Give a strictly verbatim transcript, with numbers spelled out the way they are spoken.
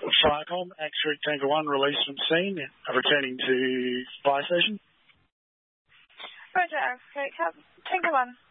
Firecom, X-Rig Tanker one, released from scene, returning to fire station. Roger, X-Rig Tanker one.